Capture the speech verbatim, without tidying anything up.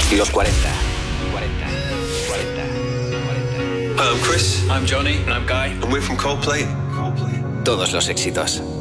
Los cuarenta. cuarenta. cuarenta. cuarenta. Hi, I'm Chris. I'm Johnny. And I'm Guy. And we're from Coldplay. Todos los éxitos.